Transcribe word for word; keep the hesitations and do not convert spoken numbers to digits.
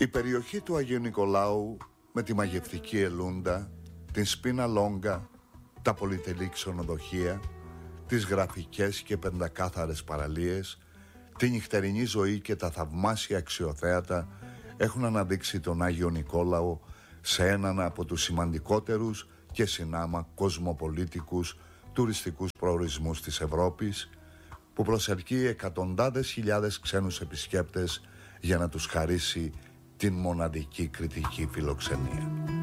Η περιοχή του Αγίου Νικολάου με τη μαγευτική Ελούντα, την Σπίνα Λόγκα, τα πολυτελή ξενοδοχεία, τις γραφικές και πεντακάθαρες παραλίες, τη νυχτερινή ζωή και τα θαυμάσια αξιοθέατα έχουν αναδείξει τον Άγιο Νικόλαο σε έναν από τους σημαντικότερους και συνάμα κοσμοπολίτικους τουριστικούς προορισμούς της Ευρώπης, που προσελκύει εκατοντάδες χιλιάδες ξένους επισκέπτες για να τους χαρίσει την μοναδική κρητική φιλοξενία.